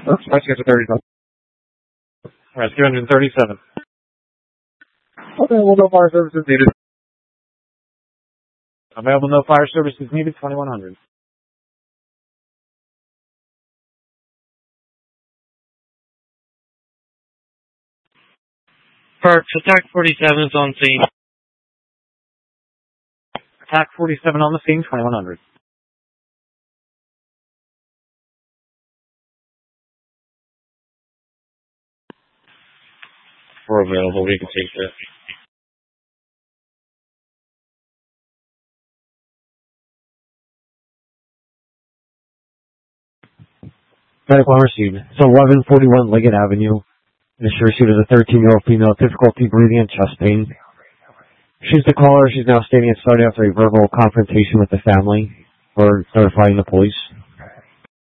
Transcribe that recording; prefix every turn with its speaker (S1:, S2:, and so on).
S1: Rescue 37. Rescue 137. Okay, well, no fire services needed. Available, no fire services needed, 2100.
S2: Parks, Attack 47 is on scene.
S1: Attack 47 on the scene, 2100.
S2: We're available, we can take that.
S3: Medical on receipt. It's 1141 Liggett Avenue. The suit is a 13-year-old female, difficulty breathing and chest pain. She's the caller. She's now stating it started after a verbal confrontation with the family or notifying the police.